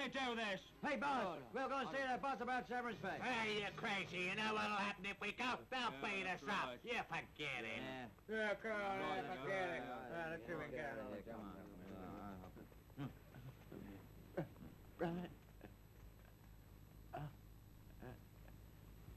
to do this? Hey, boss, we're going to see that boss about severance pay. Hey, you're crazy. You know what'll happen if we go? They'll beat us up. You forget it. Yeah, come on, forget it. Let's see if we can. Come on.